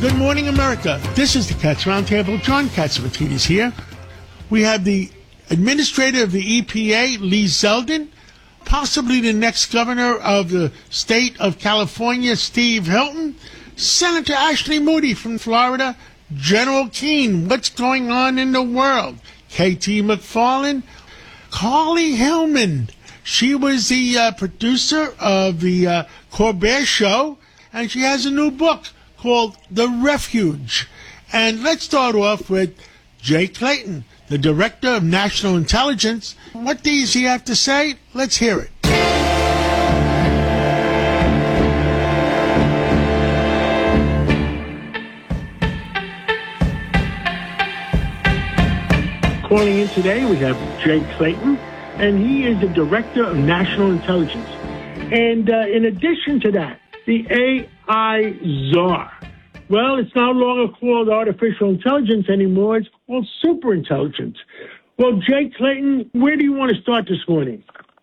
Good morning, America. This is the Cats Roundtable. John Catsimatidis here. We have the administrator of the EPA, Lee Zeldin, possibly the next governor of the state of California, Steve Hilton, Senator Ashley Moody from Florida, General Keane, what's going on in the world, K.T. McFarland, Carly Hillman. She was the producer of the Colbert Show, and she has a new book called The Refuge. And let's start off with Jay Clayton, the Director of National Intelligence. What does he have to say? Let's hear it. Calling in today, we have Jay Clayton, and he is the Director of National Intelligence. And in addition to that, the AI czar. Well, it's no longer called artificial intelligence anymore. It's called superintelligence. Well, Jay Clayton, where do you want to start this morning?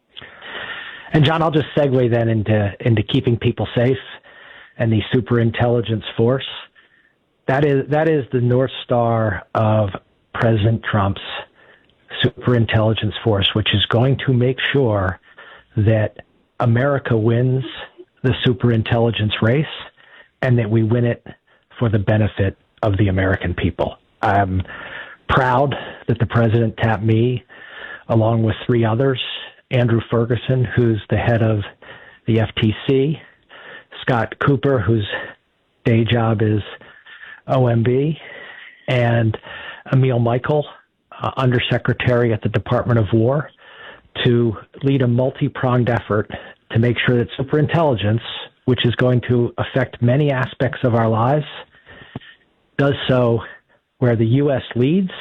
And John, I'll just segue then into keeping people safe and the superintelligence force. That is the North Star of President Trump's superintelligence force, which is going to make sure that America wins the superintelligence race and that we win it for the benefit of the American people. I'm proud that the president tapped me along with three others, Andrew Ferguson, who's the head of the FTC, Scott Cooper, whose day job is OMB, and Emil Michael, Undersecretary at the Department of War, to lead a multi-pronged effort to make sure that superintelligence, which is going to affect many aspects of our lives, does so where the U.S. leads.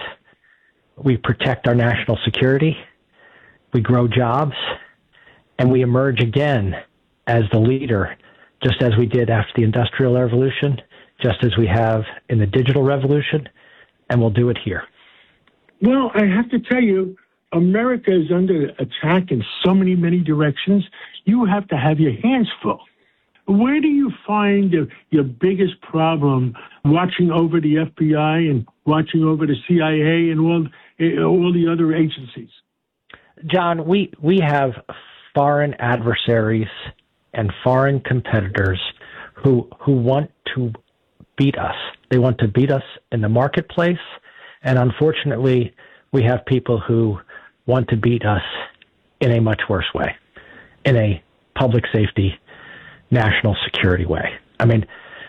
We protect our national security, we grow jobs, and we emerge again as the leader, just as we did after the Industrial Revolution, just as we have in the digital revolution, and we'll do it here. Well, I have to tell you, America is under attack in so many directions. You have to have your hands full. Where do you find your biggest problem watching over the FBI and watching over the CIA and all the other agencies? John, we have foreign adversaries and foreign competitors who want to beat us. They want to beat us in the marketplace, and unfortunately, we have people who want to beat us in a much worse way, in a public safety, national security way. I mean,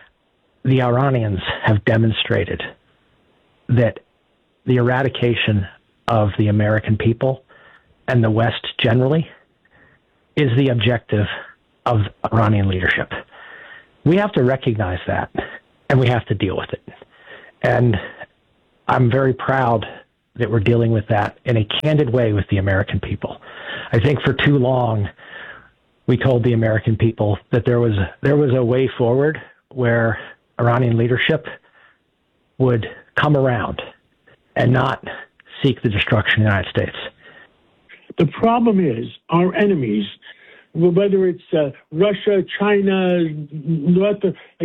the Iranians have demonstrated that the eradication of the American people and the West generally is the objective of Iranian leadership. We have to recognize that, and we have to deal with it. And I'm very proud that we're dealing with that in a candid way with the American people. I think for too long, we told the American people that there was a way forward where Iranian leadership would come around and not seek the destruction of the United States. The problem is our enemies, whether it's Russia, China, North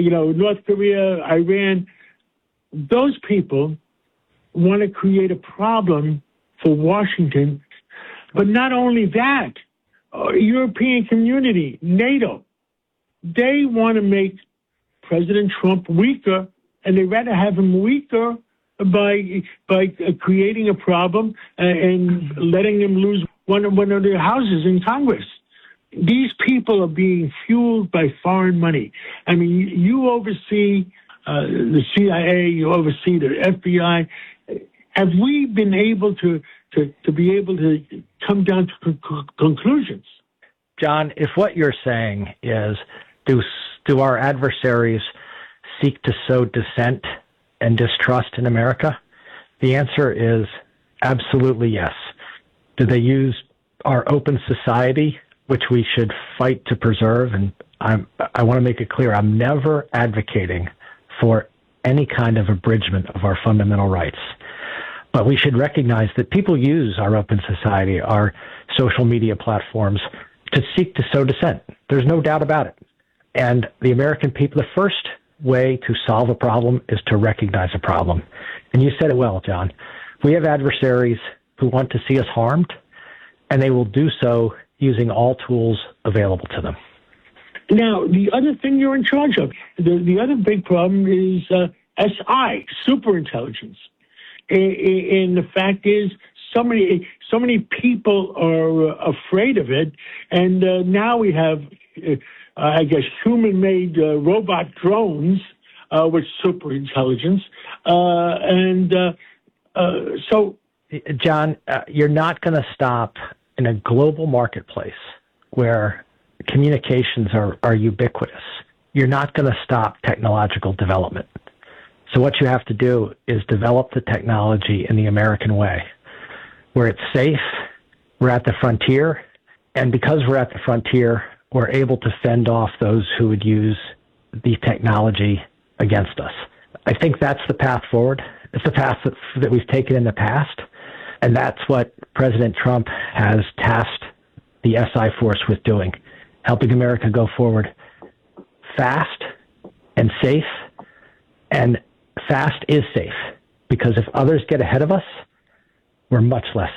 Korea, Iran, those people want to create a problem for Washington. But not only that, European community, NATO, they want to make President Trump weaker, and they'd rather have him weaker by creating a problem and letting him lose one of their houses in Congress. These people are being fueled by foreign money. I mean, you oversee the CIA, you oversee the FBI. Have we been able to be able to come down to conclusions? John, if what you're saying is, do our adversaries seek to sow dissent and distrust in America? The answer is absolutely yes. Do they use our open society, which we should fight to preserve? And I want to make it clear, I'm never advocating for any kind of abridgment of our fundamental rights. But we should recognize that people use our open society, our social media platforms, to seek to sow dissent. There's no doubt about it. And the American people, the first way to solve a problem is to recognize a problem. And you said it well, John. We have adversaries who want to see us harmed, and they will do so using all tools available to them. Now, the other thing you're in charge of, the other big problem is SI, superintelligence. And the fact is, so many people are afraid of it, and now we have, I guess, human-made robot drones with superintelligence, so. John, you're not going to stop in a global marketplace where communications are ubiquitous. You're not going to stop technological development. So what you have to do is develop the technology in the American way, where it's safe, we're at the frontier, and because we're at the frontier, we're able to fend off those who would use the technology against us. I think that's the path forward. It's the path that we've taken in the past, and that's what President Trump has tasked the SI force with doing, helping America go forward fast and safe. And fast is safe, because if others get ahead of us, we're much less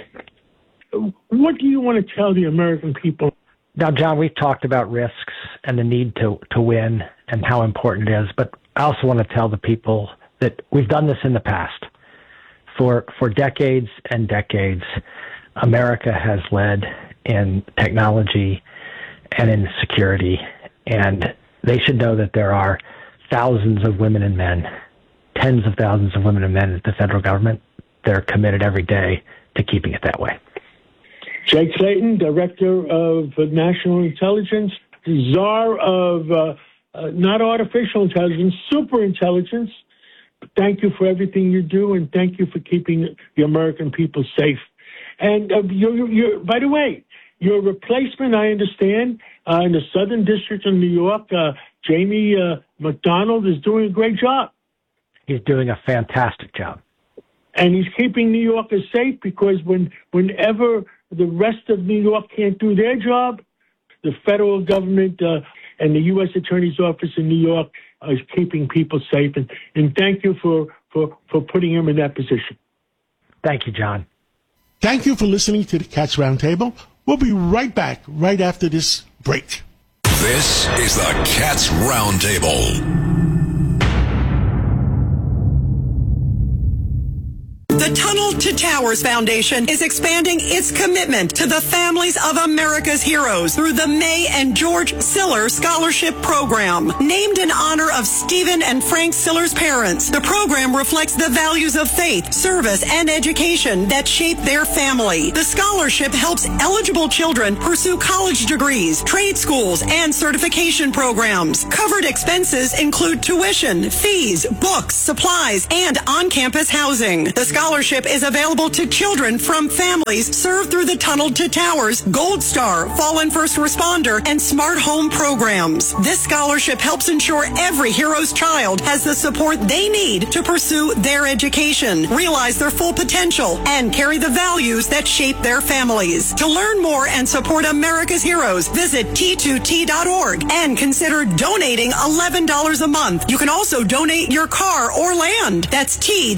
safe. What do you want to tell the American people? Now, John, we've talked about risks and the need to win and how important it is, but I also want to tell the people that we've done this in the past. For decades and decades, America has led in technology and in security, and they should know that there are thousands of women and men, tens of thousands of women and men at the federal government. They're committed every day to keeping it that way. Jake Clayton, Director of National Intelligence, czar of not artificial intelligence, superintelligence. Thank you for everything you do, and thank you for keeping the American people safe. And by the way, your replacement, I understand, in the Southern District of New York, Jamie McDonald, is doing a great job. He's doing a fantastic job. And he's keeping New Yorkers safe, because whenever the rest of New York can't do their job, the federal government and the U.S. Attorney's Office in New York is keeping people safe. And thank you for putting him in that position. Thank you, John. Thank you for listening to the Cats Roundtable. We'll be right back right after this break. This is the Cats Roundtable. The Tunnel to Towers Foundation is expanding its commitment to the families of America's heroes through the May and George Siller Scholarship Program. Named in honor of Stephen and Frank Siller's parents, the program reflects the values of faith, service, and education that shape their family. The scholarship helps eligible children pursue college degrees, trade schools, and certification programs. Covered expenses include tuition, fees, books, supplies, and on-campus housing. The scholarship is available to children from families served through the Tunnel to Towers, Gold Star, Fallen First Responder, and Smart Home programs. This scholarship helps ensure every hero's child has the support they need to pursue their education, realize their full potential, and carry the values that shape their families. To learn more and support America's heroes, visit T2T.org and consider donating $11 a month. You can also donate your car or land. That's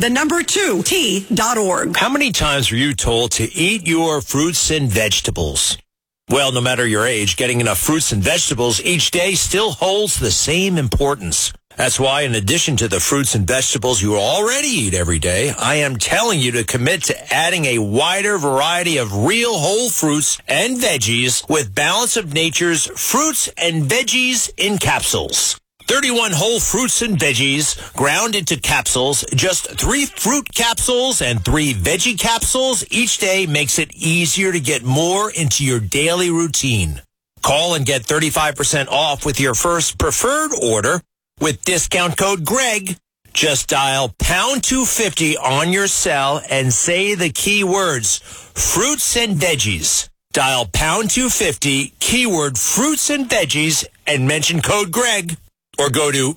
T2T.org. How many times were you told to eat your fruits and vegetables? Well, no matter your age, getting enough fruits and vegetables each day still holds the same importance. That's why, in addition to the fruits and vegetables you already eat every day, I am telling you to commit to adding a wider variety of real whole fruits and veggies with Balance of Nature's Fruits and Veggies in Capsules. 31 whole fruits and veggies ground into capsules. Just 3 fruit capsules and 3 veggie capsules each day makes it easier to get more into your daily routine. Call and get 35% off with your first preferred order with discount code GREG. Just dial pound 250 on your cell and say the key words, fruits and veggies. Dial pound 250, keyword fruits and veggies, and mention code GREG. Or go to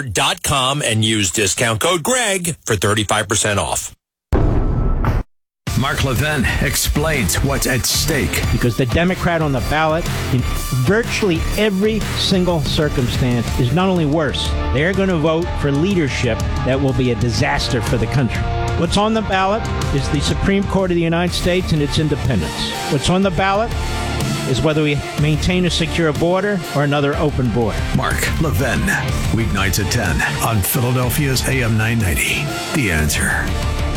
balanceofnature.com and use discount code GREG for 35% off. Mark Levin explains what's at stake. Because the Democrat on the ballot, in virtually every single circumstance, is not only worse, they're going to vote for leadership that will be a disaster for the country. What's on the ballot is the Supreme Court of the United States and its independence. What's on the ballot is whether we maintain a secure border or another open border. Mark Levin, weeknights at 10 on Philadelphia's AM 990. The Answer.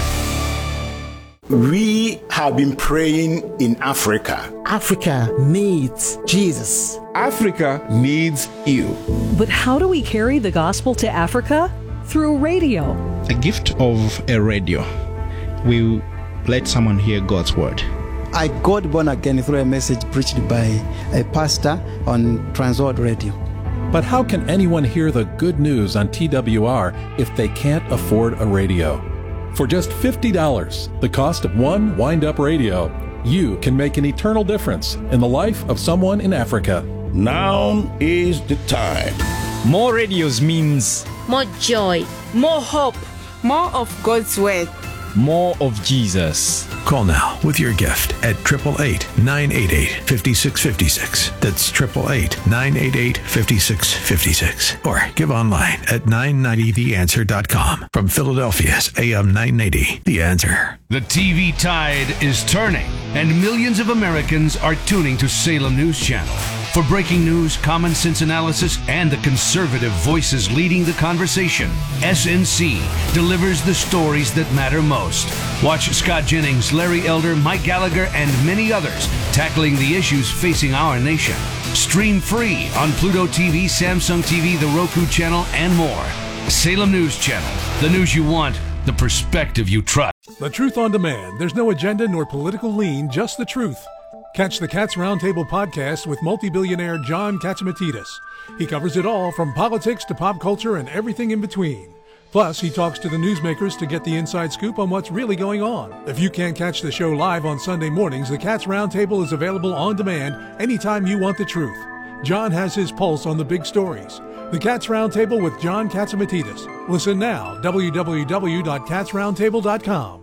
We have been praying in Africa. Africa needs Jesus. Africa needs you. But how do we carry the gospel to Africa? Through radio. The gift of a radio will let someone hear God's word. I got born again through a message preached by a pastor on Transworld Radio. But how can anyone hear the good news on TWR if they can't afford a radio? For just $50, the cost of one wind-up radio, you can make an eternal difference in the life of someone in Africa. Now is the time. More radios means more joy, more hope, more of God's word, more of Jesus. Call now with your gift at 888-988-5656. That's 888-988-5656. Or give online at 990theanswer.com. From Philadelphia's AM 990, The Answer. The TV tide is turning, and millions of Americans are tuning to Salem News Channel. For breaking news, common sense analysis, and the conservative voices leading the conversation, SNC delivers the stories that matter most. Watch Scott Jennings, Larry Elder, Mike Gallagher, and many others tackling the issues facing our nation. Stream free on Pluto TV, Samsung TV, the Roku channel, and more. Salem News Channel. The news you want, the perspective you trust. The Truth on Demand. There's no agenda nor political lean, just the truth. Catch the Cats Roundtable podcast with multi-billionaire John Catsimatidis. He covers it all, from politics to pop culture and everything in between. Plus, he talks to the newsmakers to get the inside scoop on what's really going on. If you can't catch the show live on Sunday mornings, the Cats Roundtable is available on demand anytime you want the truth. John has his pulse on the big stories. The Cats Roundtable with John Catsimatidis. Listen now, www.catsroundtable.com.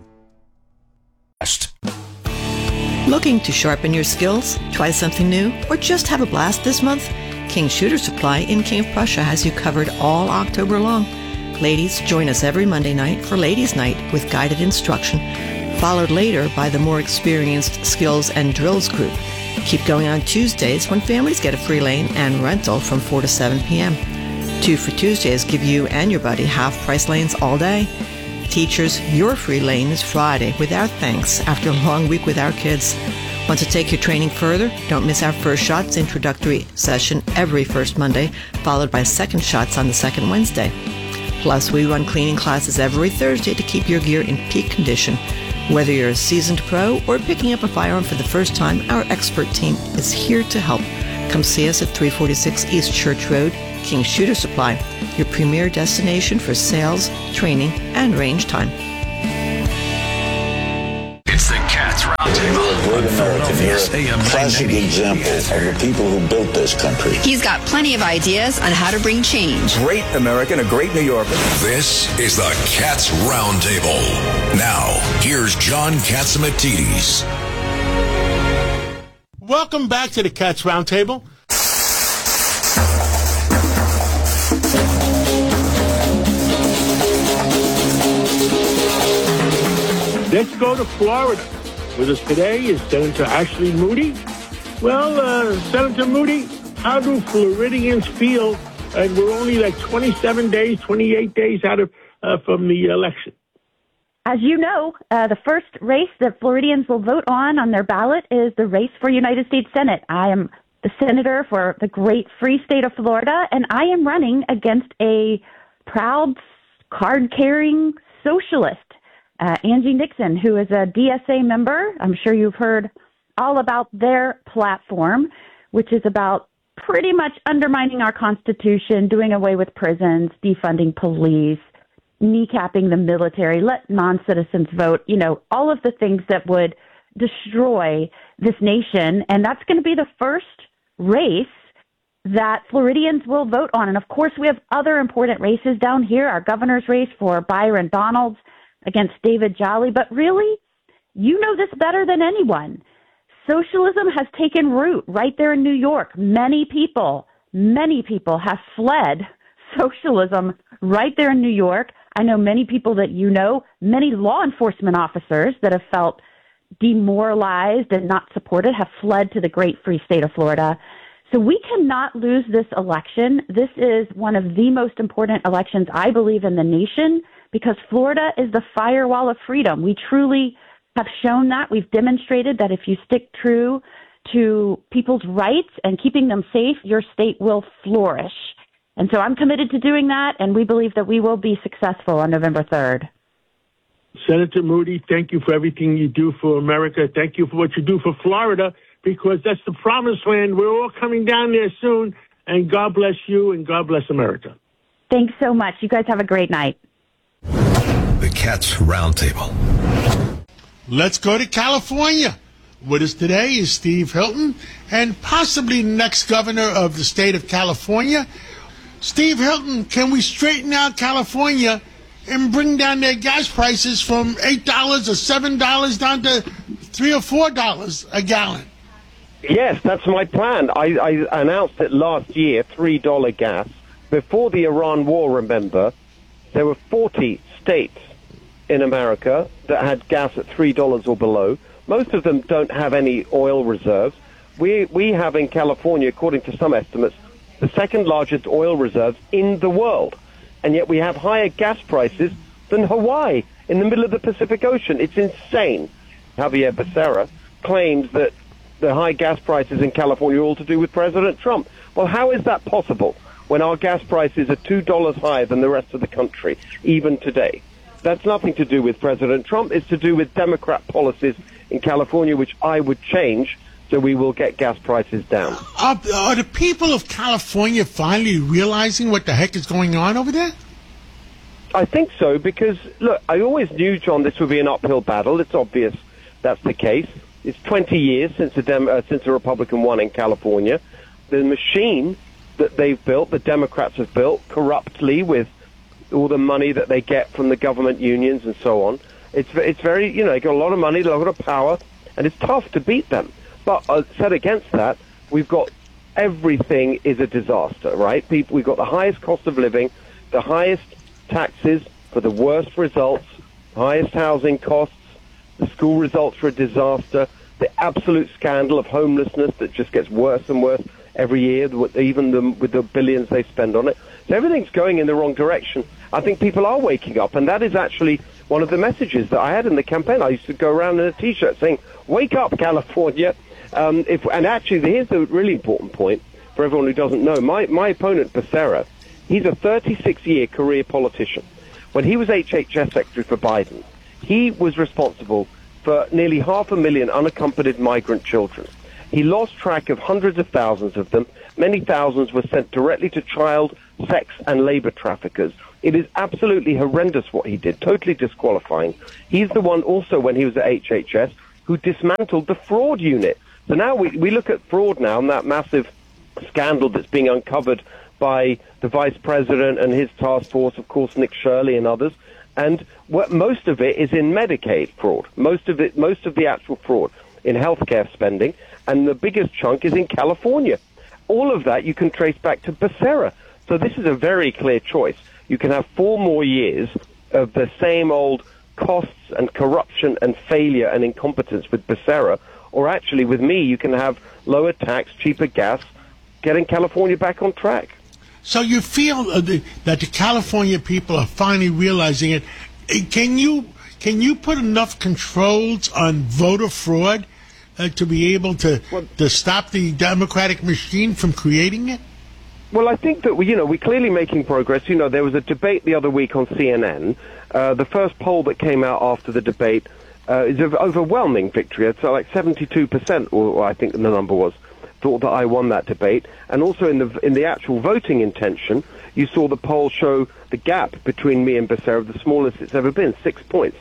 Looking to sharpen your skills, try something new, or just have a blast this month? King Shooter Supply in King of Prussia has you covered all October long. Ladies, join us every Monday night for Ladies' Night with guided instruction, followed later by the more experienced Skills and Drills group. Keep going on Tuesdays when families get a free lane and rental from 4 to 7 p.m. 2 for Tuesdays give you and your buddy half-price lanes all day. Teachers, your free lane is Friday without thanks after a long week with our kids. Want to take your training further? Don't miss our First Shots introductory session every first Monday, followed by Second Shots on the second Wednesday. Plus, we run cleaning classes every Thursday to keep your gear in peak condition. Whether you're a seasoned pro or picking up a firearm for the first time, our expert team is here to help. Come see us at 346 East Church Road, King Shooter Supply, your premier destination for sales, training, and range time. It's the Cats Roundtable on Philadelphia's AM 990. Classic example of the people who built this country. He's got plenty of ideas on how to bring change. Great American, a great New Yorker. This is the Cats Roundtable. Now, here's John Catsimatidis. Welcome back to the Cats Roundtable. Let's go to Florida. With us today is Senator Ashley Moody. Well, Senator Moody, how do Floridians feel? And we're only like 27 days, 28 days out of from the election. As you know, the first race that Floridians will vote on their ballot is the race for United States Senate. I am the senator for the great free state of Florida, and I am running against a proud, card-carrying socialist, Angie Nixon, who is a DSA member. I'm sure you've heard all about their platform, which is about pretty much undermining our Constitution, doing away with prisons, defunding police, kneecapping the military, let non-citizens vote, all of the things that would destroy this nation. And that's going to be the first race that Floridians will vote on. And of course, we have other important races down here, our governor's race for Byron Donalds against David Jolly. But really, you know this better than anyone. Socialism has taken root right there in New York. Many people have fled socialism right there in New York. I know many people that you know, many law enforcement officers that have felt demoralized and not supported have fled to the great free state of Florida. So we cannot lose this election. This is one of the most important elections, I believe, in the nation, because Florida is the firewall of freedom. We truly have shown that. We've demonstrated that if you stick true to people's rights and keeping them safe, your state will flourish. And so I'm committed to doing that, and we believe that we will be successful on November 3rd. Senator Moody, thank you for everything you do for America. Thank you for what you do for Florida, because that's the promised land. We're all coming down there soon, and God bless you, and God bless America. Thanks so much. You guys have a great night. The Cats Roundtable. Let's go to California. With us today is Steve Hilton, and possibly the next governor of the state of California. Steve Hilton, can we straighten out California and bring down their gas prices from $8 or $7 down to $3 or $4 a gallon? Yes, that's my plan. I announced it last year, $3 gas. Before the Iran war, remember, there were 40 states in America that had gas at $3 or below. Most of them don't have any oil reserves. We have in California, according to some estimates, the second largest oil reserves in the world. And yet we have higher gas prices than Hawaii in the middle of the Pacific Ocean. It's insane. Javier Becerra claims that the high gas prices in California are all to do with President Trump. Well, how is that possible when our gas prices are $2 higher than the rest of the country, even today? That's nothing to do with President Trump. It's to do with Democrat policies in California, which I would change, so we will get gas prices down. Are the people of California finally realizing what the heck is going on over there? I think so, because, look, I always knew, John, this would be an uphill battle. It's obvious that's the case. It's 20 years since a Republican won in California. The machine that they've built, the Democrats have built, corruptly with all the money that they get from the government unions and so on. It's very, they got a lot of money, a lot of power, and it's tough to beat them. But set against that, we've got everything is a disaster, right? We've got the highest cost of living, the highest taxes for the worst results, highest housing costs, the school results are a disaster, the absolute scandal of homelessness that just gets worse and worse every year, even with the billions they spend on it. So everything's going in the wrong direction. I think people are waking up, and that is actually one of the messages that I had in the campaign. I used to go around in a T-shirt saying, "Wake up, California." And actually, here's the really important point for everyone who doesn't know. My opponent, Becerra, he's a 36-year career politician. When he was HHS Secretary for Biden, he was responsible for nearly 500,000 unaccompanied migrant children. He lost track of hundreds of thousands of them. Many thousands were sent directly to child, sex, and labor traffickers. It is absolutely horrendous what he did, totally disqualifying. He's the one also, when he was at HHS, who dismantled the fraud unit. So now we look at fraud now and that massive scandal that's being uncovered by the vice president and his task force, of course, Nick Shirley and others. And most of it is in Medicaid fraud. Most of the actual fraud in healthcare spending. And the biggest chunk is in California. All of that you can trace back to Becerra. So this is a very clear choice. You can have 4 more years of the same old costs and corruption and failure and incompetence with Becerra, or actually with me, you can have lower tax, cheaper gas, getting California back on track. So you feel that the California people are finally realizing it. Can you put enough controls on voter fraud to be able to stop the Democratic machine from creating it? Well, I think that we're clearly making progress. There was a debate the other week on CNN. The first poll that came out after the debate is an overwhelming victory. It's like 72%, or I think the number was, thought that I won that debate. And also in the actual voting intention, you saw the poll show the gap between me and Becerra, the smallest it's ever been, 6 points,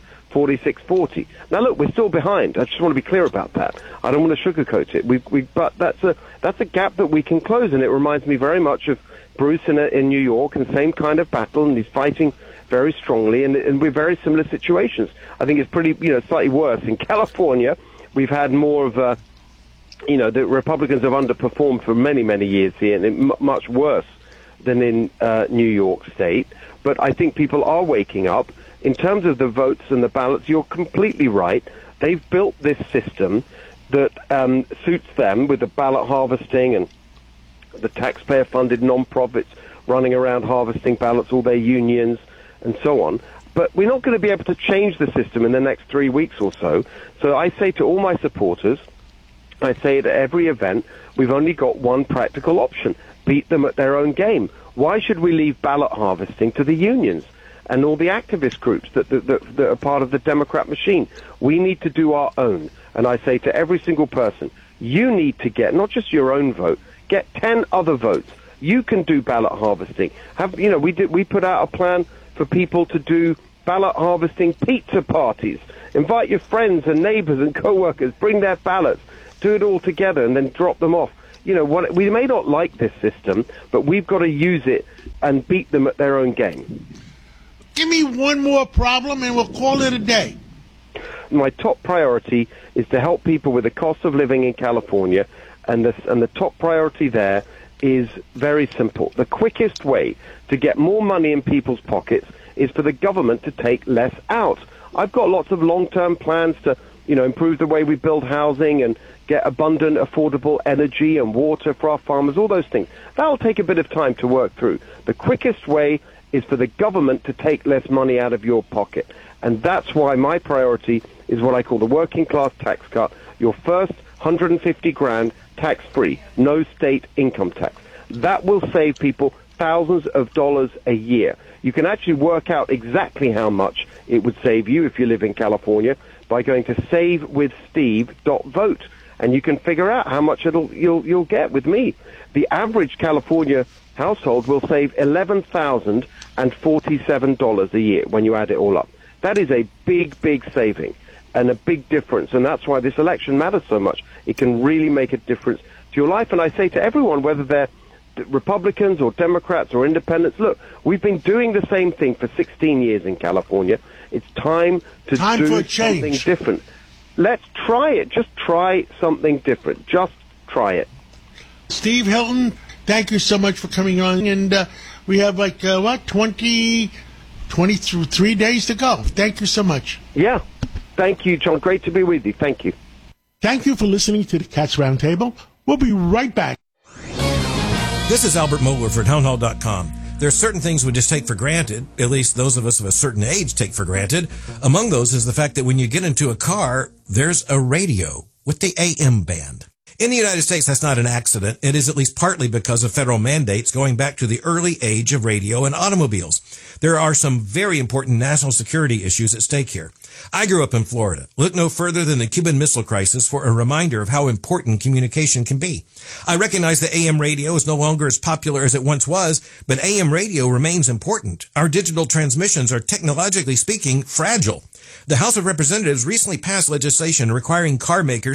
46-40. Now look, we're still behind. I just want to be clear about that. I don't want to sugarcoat it. But that's a gap that we can close, and it reminds me very much of Bruce in New York, and the same kind of battle, and he's fighting very strongly, and we're very similar situations. I think it's pretty, slightly worse. In California, we've had more of a, the Republicans have underperformed for many, many years here, and much worse than in New York State. But I think people are waking up. In terms of the votes and the ballots, you're completely right. They've built this system that suits them with the ballot harvesting and the taxpayer-funded non-profits running around harvesting ballots, all their unions, and so on. But we're not going to be able to change the system in the next 3 weeks or so. So I say to all my supporters, I say at every event, we've only got one practical option: beat them at their own game. Why should we leave ballot harvesting to the unions and all the activist groups that are part of the Democrat machine? We need to do our own. And I say to every single person, you need to get not just your own vote, get 10 other votes. You can do ballot harvesting. We put out a plan for people to do ballot harvesting pizza parties. Invite your friends and neighbors and co-workers, bring their ballots, do it all together, and then drop them off. We may not like this system, but we've got to use it and beat them at their own game. Give me one more problem and we'll call it a day. My top priority is to help people with the cost of living in California, and the top priority there is very simple. The quickest way to get more money in people's pockets is for the government to take less out. I've got lots of long-term plans to, improve the way we build housing and get abundant, affordable energy and water for our farmers, all those things. That'll take a bit of time to work through. The quickest way is for the government to take less money out of your pocket. And that's why my priority is what I call the working class tax cut. Your first 150 grand tax-free, no state income tax. That will save people thousands of dollars a year. You can actually work out exactly how much it would save you if you live in California by going to savewithsteve.vote, and you can figure out how much you'll get with me. The average California household will save $11,047 a year when you add it all up. That is a big, big saving and a big difference, and that's why this election matters so much. It can really make a difference to your life. And I say to everyone, whether they're Republicans or Democrats or independents, look, we've been doing the same thing for 16 years in California. It's time to do something different. Let's try it. Just try something different. Just try it. Steve Hilton, thank you so much for coming on. And we have 23 days to go. Thank you so much. Yeah. Thank you, John. Great to be with you. Thank you. Thank you for listening to the Cats Roundtable. We'll be right back. This is Albert Mohler for townhall.com. There are certain things we just take for granted, at least those of us of a certain age take for granted. Among those is the fact that when you get into a car, there's a radio with the AM band. In the United States, that's not an accident. It is at least partly because of federal mandates going back to the early age of radio and automobiles. There are some very important national security issues at stake here. I grew up in Florida. Look no further than the Cuban Missile Crisis for a reminder of how important communication can be. I recognize that AM radio is no longer as popular as it once was, but AM radio remains important. Our digital transmissions are, technologically speaking, fragile. The House of Representatives recently passed legislation requiring car makers